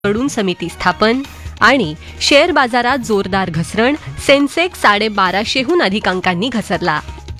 कडून समिती स्थापन आणि शेअर बाजारात जोरदार घसरण, सेन्सेक्स 1250हून अधिक अंकांनी घसरला.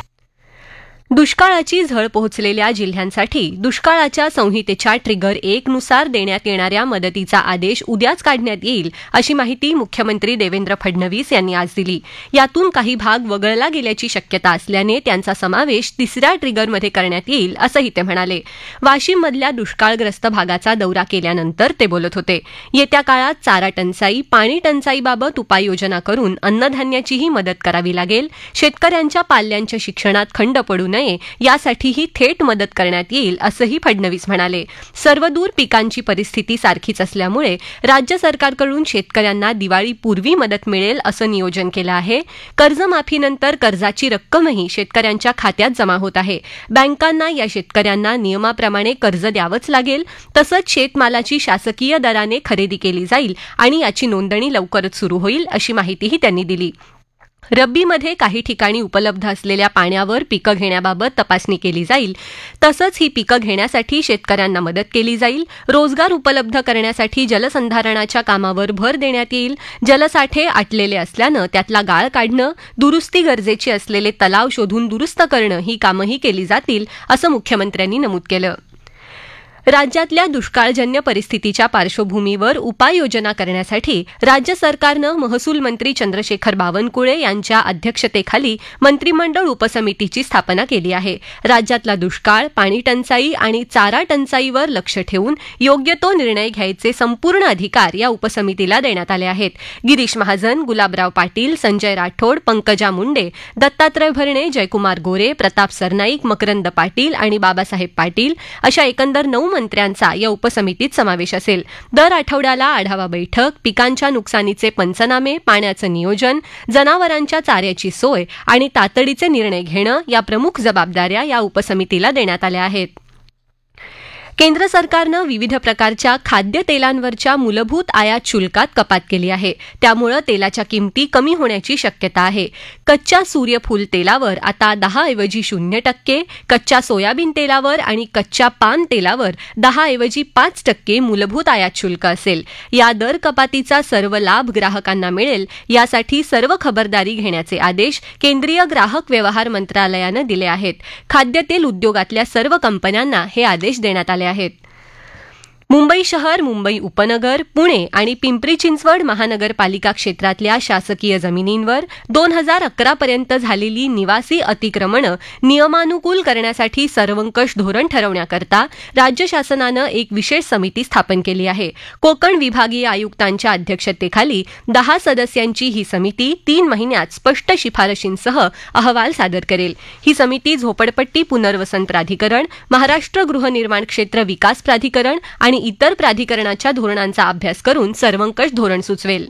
दुष्काळाची झळ पोहोचलेल्या जिल्ह्यांसाठी दुष्काळाच्या संहितेच्या ट्रिगर 1 नुसार देण्यात येणाऱ्या मदतीचा आदेश उद्याच काढण्यात येईल, अशी माहिती मुख्यमंत्री देवेंद्र फडणवीस यांनी आज दिली. यातून काही भाग वगळला गेल्याची शक्यता असल्याने त्यांचा समावेश तिसऱ्या ट्रिगरमध्ये करण्यात येईल, असंही ते म्हणाले. वाशिममधल्या दुष्काळग्रस्त भागाचा दौरा केल्यानंतर ते बोलत होते. येत्या काळात चारा टंचाई, पाणी टंचाईबाबत उपाययोजना करून अन्नधान्याचीही मदत करावी लागेल. शेतकऱ्यांच्या पाल्यांच्या शिक्षणात खंड पडू नये यासाठीही थेट मदत करण्यात येईल, असंही फडणवीस म्हणाले. सर्वदूर पिकांची परिस्थिती सारखीच असल्यामुळे राज्य सरकारकडून शेतकऱ्यांना दिवाळीपूर्वी मदत मिळेल असं नियोजन केलं आहे. कर्जमाफीनंतर कर्जाची रक्कमही शेतकऱ्यांच्या खात्यात जमा होत आहे. बँकांना या शेतकऱ्यांना नियमाप्रमाणे कर्ज द्यावंच लागेल. तसंच शेतमालाची शासकीय दराने खरेदी केली जाईल आणि याची नोंदणी लवकरच सुरू होईल, अशी माहितीही त्यांनी दिली. रब्बीमध्ये काही ठिकाणी उपलब्ध असलेल्या पाण्यावर पिकं घेण्याबाबत तपासणी केली जाईल. तसंच ही पिकं घेण्यासाठी शेतकऱ्यांना मदत केली जाईल. रोजगार उपलब्ध करण्यासाठी जलसंधारणाच्या कामावर भर देण्यात येईल. जलसाठे आटलेले असल्यानं त्यातला गाळ काढणं, दुरुस्ती गरजेची असलेले तलाव शोधून दुरुस्त करणं ही कामंही केली जातील, असं मुख्यमंत्र्यांनी नमूद केलं. राज्यातल्या दुष्काळजन्य परिस्थितीच्या पार्श्वभूमीवर उपाययोजना करण्यासाठी राज्य सरकारनं महसूल मंत्री चंद्रशेखर बावनकुळे यांच्या अध्यक्षतेखाली मंत्रिमंडळ उपसमितीची स्थापना केली आहे. राज्यातला दुष्काळ, पाणी टंचाई आणि चारा टंचाईवर लक्ष ठेवून योग्य तो निर्णय घ्यायचे संपूर्ण अधिकार या उपसमितीला देण्यात आले आहेत. गिरीश महाजन, गुलाबराव पाटील, संजय राठोड, पंकजा मुंडे, दत्तात्रय भरणे, जयकुमार गोरे, प्रताप सरनाईक, मकरंद पाटील आणि बाबासाहेब पाटील अशा एकंदर 9 मंत्र्यांचा या उपसमितीत समावेश असेल. दर आठवड्याला आढावा बैठक, पिकांच्या नुकसानीचे पंचनामे, पाण्याचं नियोजन, जनावरांच्या चाऱ्याची सोय आणि तातडीचे निर्णय घेणं या प्रमुख जबाबदाऱ्या या उपसमितीला देण्यात आल्या आहेत. केंद्र सरकारनं विविध प्रकारच्या खाद्यतेलांवरच्या मूलभूत आयात शुल्कात कपात केली आहे. त्यामुळे तेलाच्या किमती कमी होण्याची शक्यता आहे. कच्च्या सूर्यफूल तेलावर आता 10 ऐवजी 0%, कच्च्या सोयाबीन तेलावर आणि कच्च्या पान तेलावर 10 ऐवजी 5% मूलभूत आयात शुल्क असेल. या दर कपातीचा सर्व लाभ ग्राहकांना मिळेल यासाठी सर्व खबरदारी घेण्याचे आदेश केंद्रीय ग्राहक व्यवहार मंत्रालयानं दिले आहेत. खाद्यतेल उद्योगातल्या सर्व कंपन्यांना हे आदेश देण्यात आले आहेत. मुंबई शहर, मुंबई उपनगर, पुणे आणि पिंपरी चिंचवड महानगरपालिका क्षेत्रातल्या शासकीय जमिनींवर 2011 पर्यंत झालेली निवासी अतिक्रमणं नियमानुकूल करण्यासाठी सर्वंकष धोरण ठरवण्याकरता राज्य शासनानं एक विशेष समिती स्थापन केली आहे. कोकण विभागीय आयुक्तांच्या अध्यक्षतेखाली 10 सदस्यांची ही समिती 3 महिन्यात स्पष्ट शिफारशींसह अहवाल सादर करेल. ही समिती झोपडपट्टी पुनर्वसन प्राधिकरण, महाराष्ट्र गृहनिर्माण क्षेत्र विकास प्राधिकरण आणि इतर प्राधिकरणाच्या धोरणांचा अभ्यास करून सर्वंकष धोरण सुचवेल.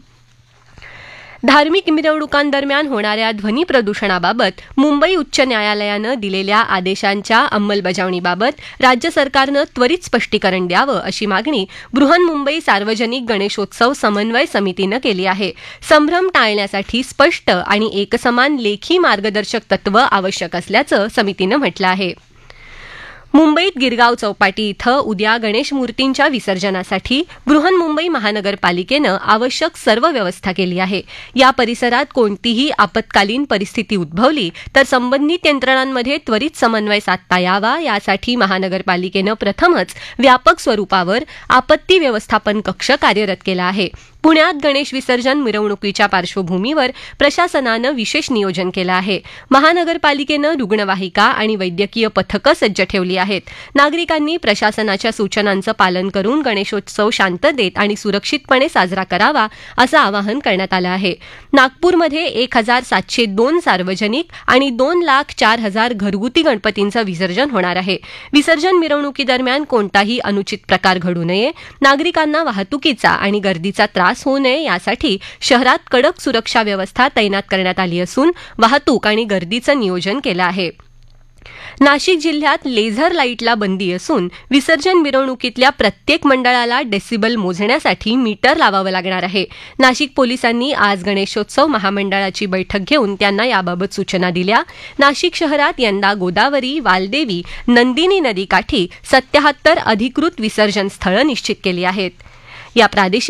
धार्मिक मिरवणुकांदरम्यान होणाऱ्या ध्वनी प्रदूषणाबाबत मुंबई उच्च न्यायालयानं दिलेल्या आदेशांच्या अंमलबजावणीबाबत राज्य सरकारनं त्वरित स्पष्टीकरण द्यावं, अशी मागणी बृहन्मुंबई सार्वजनिक गणेशोत्सव समन्वय समितीनं केली आहे. संभ्रम टाळण्यासाठी स्पष्ट आणि एकसमान लेखी मार्गदर्शक तत्व आवश्यक असल्याचं समितीनं म्हटलं आहे. मुंबईत गिरगाव चौपाटी इथं उद्या गणेश मूर्तींच्या विसर्जनासाठी बृहन्मुंबई महानगरपालिकेनं आवश्यक सर्व व्यवस्था केली आहे. या परिसरात कोणतीही आपत्कालीन परिस्थिती उद्भवली तर संबंधित यंत्रणांमध्ये त्वरित समन्वय साधता यावा यासाठी महानगरपालिकेनं प्रथमच व्यापक स्वरूपावर आपत्ती व्यवस्थापन कक्ष कार्यरत केला आहे. पुण्यात गणेश विसर्जन मिरवणुकीच्या पार्श्वभूमीवर प्रशासनानं विशेष नियोजन केलं आहे. महानगरपालिकेनं रुग्णवाहिका आणि वैद्यकीय पथकं सज्ज ठेवली आहेत. नागरिकांनी प्रशासनाच्या सूचनांचं पालन करून गणेशोत्सव शांततेत आणि सुरक्षितपणे साजरा करावा, असं आवाहन करण्यात आलं आहे. नागपूरमध्ये 1702 सार्वजनिक आणि 2,04,000 घरगुती गणपतींचं विसर्जन होणार आहे. विसर्जन मिरवणुकीदरम्यान कोणताही अनुचित प्रकार घडू नये, नागरिकांना वाहतुकीचा आणि गर्दीचा त्रास होऊ नये यासाठी शहरात कडक सुरक्षा व्यवस्था तैनात करण्यात आली असून वाहतूक आणि गर्दीचं नियोजन केलं आहे. नाशिक जिल्ह्यात लेझर लाईटला बंदी असून विसर्जन मिरवणुकीतल्या प्रत्येक मंडळाला डेसिबल मोजण्यासाठी मीटर लावावं लागणार आहे. नाशिक पोलिसांनी आज गणेशोत्सव महामंडळाची बैठक घेऊन त्यांना याबाबत सूचना दिल्या. नाशिक शहरात यंदा गोदावरी, वालदेवी, नंदिनी नदीकाठी 77 अधिकृत विसर्जन स्थळं निश्चित केली आहेत. या प्रादेशिक